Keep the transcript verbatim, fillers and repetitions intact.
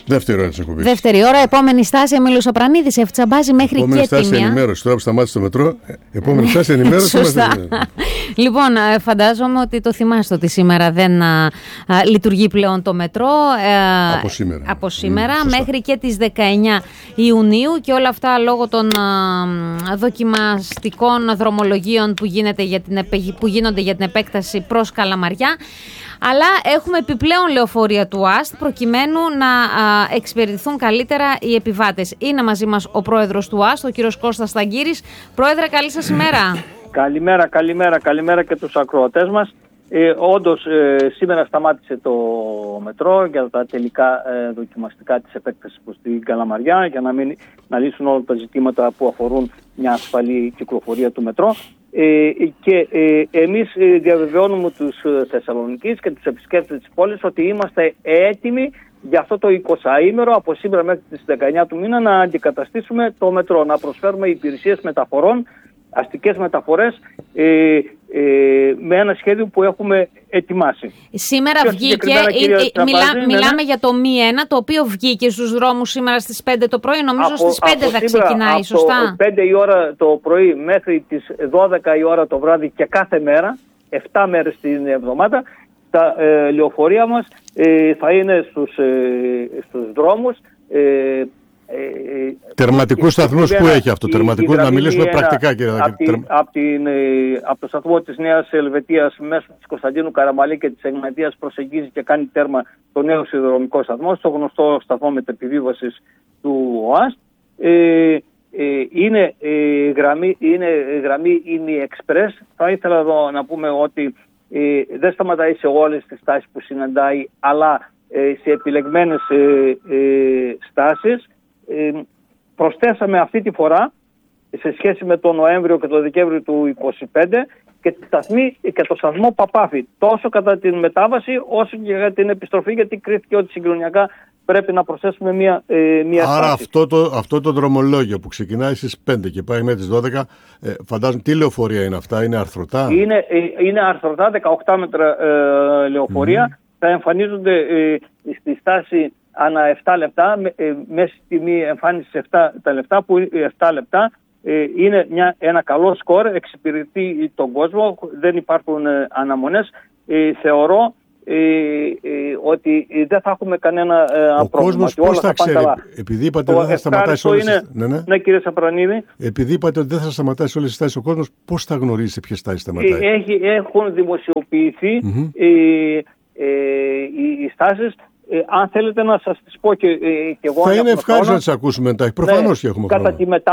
Δεύτερη ώρα της εκπομπής. Δεύτερη ώρα, επόμενη στάση Εμίλιος Σαπρανίδης, Ευθυμπάζει μέχρι επόμενη και τη μία. Επόμενη στάση ενημέρωση, τώρα που σταμάτησε το μετρό, επόμενη στάση ενημέρωση. Σωστά. Λοιπόν, φαντάζομαι ότι το θυμάστε ότι σήμερα δεν α, α, λειτουργεί πλέον το μετρό. Α, από σήμερα. Από σήμερα Mm, μέχρι και τις δεκαεννιά Ιουνίου και όλα αυτά λόγω των α, δοκιμαστικών δρομολογίων που, γίνεται για την, που γίνονται για την επέκταση προς Καλαμαριά. Αλλά έχουμε επιπλέον λεωφορεία του ΟΑΣΤ προκειμένου να α, εξυπηρετηθούν καλύτερα οι επιβάτες. Είναι μαζί μας ο πρόεδρος του ΟΑΣΤ, ο κύριος Κώστας Σταγκύρης. Πρόεδρε, καλή σας ημέρα. Καλημέρα, καλημέρα, καλημέρα και τους ακροατές μας. Ε, όντως, ε, σήμερα σταμάτησε το μετρό για τα τελικά ε, δοκιμαστικά της επέκτασης προς την Καλαμαριά για να, μην, να λύσουν όλα τα ζητήματα που αφορούν μια ασφαλή κυκλοφορία του μετρό. Ε, και ε, εμείς ε, διαβεβαιώνουμε τους ε, Θεσσαλονικείς και τους επισκέπτες της πόλης ότι είμαστε έτοιμοι για αυτό το εικοσαήμερο από σήμερα μέχρι τις δεκαεννιά του μήνα να αντικαταστήσουμε το μετρό, να προσφέρουμε υπηρεσίες μεταφορών, αστικές μεταφορές ε, ε, με ένα σχέδιο που έχουμε ετοιμάσει. Σήμερα Πιο βγήκε, ε, μιλά, ναι, μιλάμε ναι. για το μη ένα, το οποίο βγήκε στους δρόμους σήμερα στις πέντε το πρωί, νομίζω από, στις πέντε θα σήμερα, ξεκινάει, από σωστά? Από πέντε η ώρα το πρωί μέχρι τις δώδεκα η ώρα το βράδυ και κάθε μέρα, επτά μέρες την εβδομάδα, τα ε, λεωφορεία μας ε, θα είναι στους, ε, στους δρόμους. Ε, Τερματικούς σταθμούς που έχει αυτό, τερματικούς, να μιλήσουμε πρακτικά κύριε Δάκη. Από, από το σταθμό της Νέας Ελβετίας μέσω της Κωνσταντίνου Καραμαλή και της Εγνατίας προσεγγίζει και κάνει τέρμα το νέο σιδηροδρομικό σταθμό, στο γνωστό σταθμό μετεπιβίβασης του ΟΑΣΤ. Ε, ε, είναι, ε, γραμμή, είναι γραμμή Ήμι Express. Θα ήθελα εδώ να πούμε ότι ε, δεν σταματάει σε όλες τις στάσεις που συναντάει, αλλά ε, σε επιλεγμένες ε, ε, στάσεις. Ε, προσθέσαμε αυτή τη φορά σε σχέση με τον Νοέμβριο και τον Δεκέμβριο του είκοσι πέντε και, και το σταθμό Παπάφη, τόσο κατά την μετάβαση όσο και για την επιστροφή, γιατί κρίθηκε ότι συγκοινωνιακά πρέπει να προσθέσουμε μία, ε, μία Άρα στάση. αυτό το, αυτό το δρομολόγιο που ξεκινάει στις πέντε και πάει μέχρι τις δώδεκα, ε, φαντάζομαι τι λεωφορεία είναι αυτά, είναι αρθρωτά? Είναι, ε, είναι αρθρωτά, δεκαοκτώ μέτρα ε, λεωφορεία, mm. θα εμφανίζονται ε, στη στάση ανά επτά λεπτά, ε, μέση τιμή εμφάνιση επτά τα λεπτά, που επτά λεπτά ε, είναι μια, ένα καλό σκορ, εξυπηρετεί τον κόσμο, δεν υπάρχουν ε, αναμονές. Ε, θεωρώ ε, ε, ότι δεν θα έχουμε κανένα ε, πρόβλημα. Ο κόσμος πώς θα, θα ξέρει, επειδή είπατε ότι δεν θα σταματάει σε όλες τις... Ναι, ναι. ναι, κύριε Σαπρανίδη. Επειδή είπατε ότι δεν θα σταματάει σε όλες τις στάσεις, ο κόσμος πώς θα γνωρίζει σε ποιες στάσεις σταματάει? Ε, έχει, έχουν δημοσιοποιηθεί mm-hmm. ε, ε, οι, οι στάσεις. Ε, αν θέλετε να σας τις πω και, ε, και εγώ... Θα είναι ευχάριστο να τις ακούσουμε μετά. Προφανώς ναι, και έχουμε κατά χρόνο. Τη μετα...